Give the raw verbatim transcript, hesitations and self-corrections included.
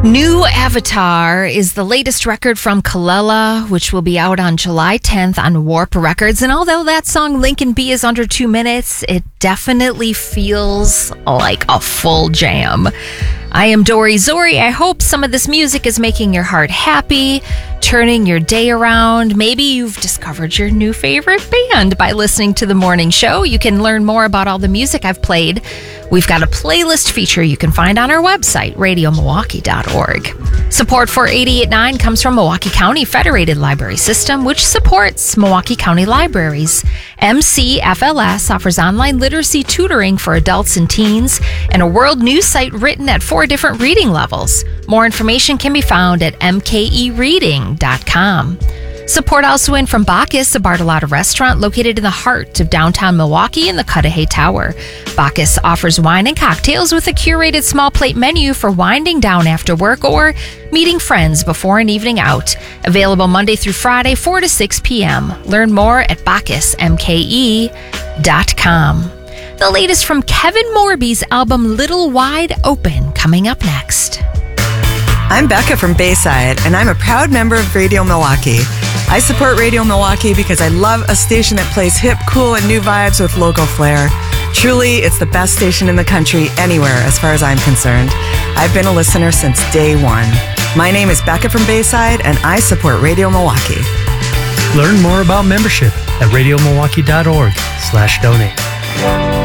New Avatar is the latest record from Kelela, which will be out on July tenth on Warp Records. And although that song Lincoln B is under two minutes, it definitely feels like a full jam. I am Dory Zori. I hope some of this music is making your heart happy, turning your day around. Maybe you've discovered your new favorite band by listening to the morning show. You can learn more about all the music I've played. We've got a playlist feature you can find on our website, radio milwaukee dot org. Support for eighty-eight point nine comes from Milwaukee County Federated Library System, which supports Milwaukee County Libraries. M C F L S offers online literacy tutoring for adults and teens and a world news site written at four different reading levels. More information can be found at m k e reading dot com. Support also in from Bacchus, a Bartolotta restaurant located in the heart of downtown Milwaukee in the Cudahy Tower. Bacchus offers wine and cocktails with a curated small plate menu for winding down after work or meeting friends before an evening out. Available Monday through Friday, four to six p.m. Learn more at bacchus m k e dot com. The latest from Kevin Morby's album Little Wide Open coming up next. I'm Becca from Bayside, and I'm a proud member of Radio Milwaukee. I support Radio Milwaukee because I love a station that plays hip, cool, and new vibes with local flair. Truly, it's the best station in the country anywhere as far as I'm concerned. I've been a listener since day one. My name is Becca from Bayside, and I support Radio Milwaukee. Learn more about membership at radio milwaukee dot org slash donate.